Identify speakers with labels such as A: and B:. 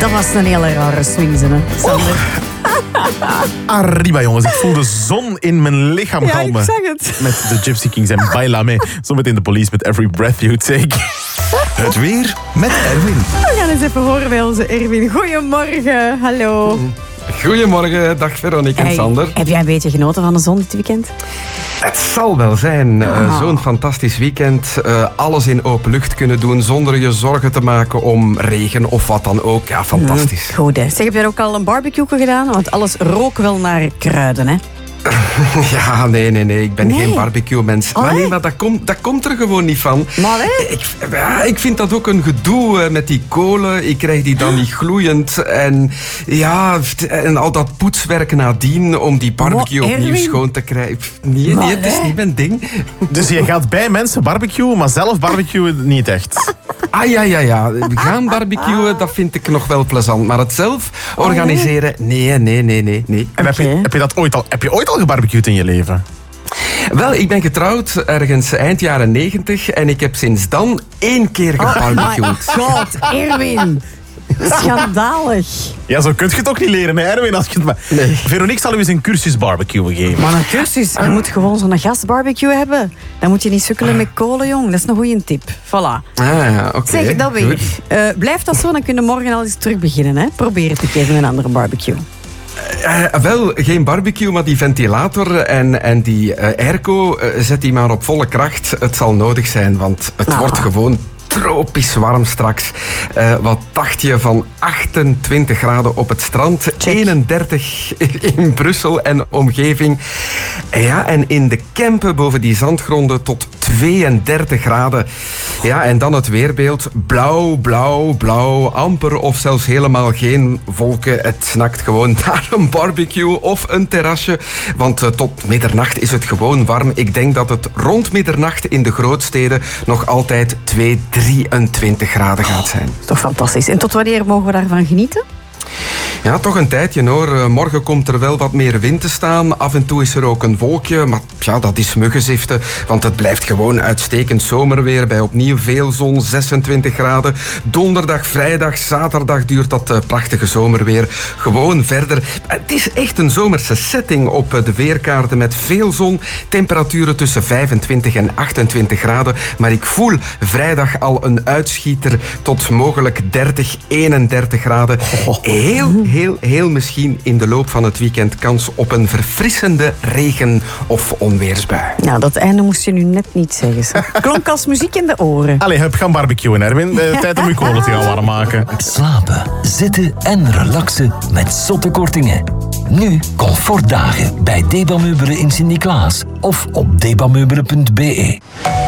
A: Dat was een hele rare swing, hè, Sander.
B: Arriba, jongens. Ik voel de zon in mijn lichaam galmen.
A: Ja, ik zag het.
B: Met de Gypsy Kings en Bailame. Zometeen de Police met Every Breath You Take.
C: Het weer met Erwin.
A: We gaan eens even horen bij onze Erwin. Goedemorgen, hallo.
D: Goedemorgen, dag Veronique en Sander.
A: Heb jij een beetje genoten van de zon dit weekend?
D: Het zal wel zijn. Zo'n fantastisch weekend. Alles in open lucht kunnen doen zonder je zorgen te maken om regen of wat dan ook. Ja, fantastisch.
A: Goed, hè. Zeg, heb jij ook al een barbecue gedaan? Want alles rook wel naar kruiden, hè?
D: Ja, nee. Ik ben geen barbecue-mens.
A: Oh,
D: maar nee,
A: hè?
D: maar dat komt er gewoon niet van.
A: Maar hè?
D: Ik vind dat ook een gedoe met die kolen. Ik krijg die dan niet gloeiend. En ja, en al dat poetswerk nadien om die barbecue opnieuw
A: Erwin?
D: schoon te krijgen. Nee, het is niet mijn ding.
B: Dus je gaat bij mensen barbecuen, maar zelf barbecuen niet echt.
D: Ja. Gaan barbecuen, dat vind ik nog wel plezant. Maar het zelf organiseren, nee.
B: En heb je ooit al gebarbecued in je leven?
D: Wel, ik ben getrouwd ergens eind jaren 90 en ik heb sinds dan 1 keer gebarbecued.
A: God, Erwin. Schandalig.
B: Ja, zo kun je het ook niet leren, hè, Erwin. Als je het maar...
D: Nee.
B: Veronique zal u eens een cursus barbecuen geven.
A: Maar een cursus, je moet gewoon zo'n gasbarbecue hebben. Dan moet je niet sukkelen met kolen, jong. Dat is een goede tip. Voilà.
D: Oké.
A: Zeg, dat weer.
D: Goed.
A: Blijft dat zo, dan kun je morgen al eens terug beginnen. Hè? Probeer het een keer met een andere barbecue.
D: Wel, geen barbecue, maar die ventilator en die airco, zet die maar op volle kracht. Het zal nodig zijn, want het wordt gewoon tropisch warm straks. Wat dacht je van 28 graden op het strand, 31 in Brussel en omgeving. Ja, en in de Kempen boven die zandgronden tot 32 graden. Ja, en dan het weerbeeld. Blauw, amper of zelfs helemaal geen wolken. Het snakt gewoon naar een barbecue of een terrasje. Want tot middernacht is het gewoon warm. Ik denk dat het rond middernacht in de grootsteden nog altijd 23 graden gaat zijn.
A: Dat is toch fantastisch. En tot wanneer mogen we daarvan genieten?
D: Ja, toch een tijdje hoor. Morgen komt er wel wat meer wind te staan. Af en toe is er ook een wolkje, maar ja, dat is muggenziften. Want het blijft gewoon uitstekend zomerweer bij opnieuw veel zon, 26 graden. Donderdag, vrijdag, zaterdag duurt dat prachtige zomerweer gewoon verder. Het is echt een zomerse setting op de weerkaarten met veel zon. Temperaturen tussen 25 en 28 graden. Maar ik voel vrijdag al een uitschieter tot mogelijk 30, 31 graden. Heel misschien in de loop van het weekend kans op een verfrissende regen- of onweersbui.
A: Nou, dat einde moest je nu net niet zeggen. Zeg. Klonk als muziek in de oren.
B: Allee, hup, gaan barbecuen, Erwin. Tijd om je kolen te gaan warm maken.
C: Slapen, zitten en relaxen met zotte kortingen. Nu comfortdagen bij Debameubelen in Sint-Niklaas of op debameubelen.be.